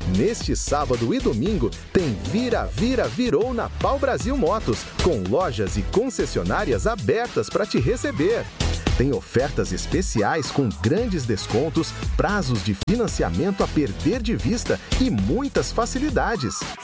Neste sábado e domingo, tem Virou na Pau Brasil Motos, com lojas e concessionárias abertas para te receber. Tem ofertas especiais com grandes descontos, prazos de financiamento a perder de vista e muitas facilidades.